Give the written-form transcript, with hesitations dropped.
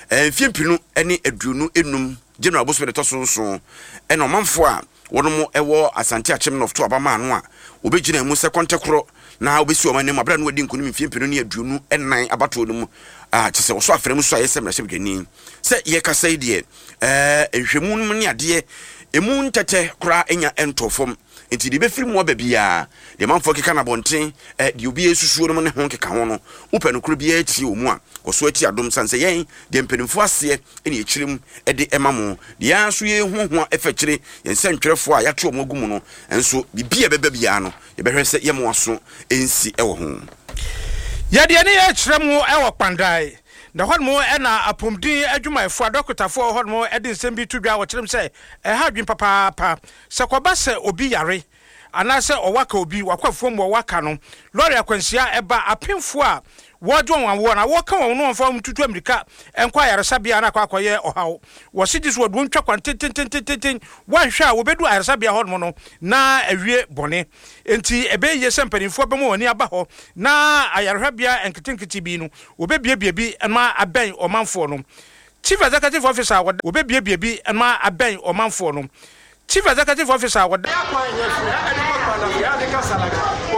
Fiempinu ene aduonu enum general boss me to so ene omanfo a wono ewo Asante Achim of to abama no a obegina mu second tekro na obesi o manem abra no wadi nkunum fiempinu ne aduonu enan abato no mu chese wo so afrem so ayesem na hyebgani se ye kasa ide ehwemu ne ade emu ntete kura enya entofom enti de befiri mu babia de manfo keka na bonten de obi esusuo no ne ho keka ho no upe no kuro bia ati omu a koso ati adom sanse yen de mpenimfo ase ene echirim de emamo de yaso ye hoho efekire yensentwerefo a yato omu agumu no enso bibia bebabia no ye behwe se ye moaso ensi ewo ho ya de ne ye chiremu ewo pandai na hodmo ena apomdin adwumayefo adokotafo hodmo edin sembi tudwa wo chirem se ha dwen papa se koba se obi yare anase owaka obi wakwafo mo waka no lori akwansia eba apemfo a wodwon wanwo na woka won no mfa mtutu amerika enkwa yaresabia na kwakoye ohaw wo sidis wodwon twa kwantententententen wanhwa a wobedu yaresabia hodmo no na awie bone enti ebe ye sempanifo be mo woni aba ho na ayarehwabia enketenketi bi no wobebiebie bi ma aben omanfo no chief executive officer wobebiebie bi ma aben omanfo no chief executive officer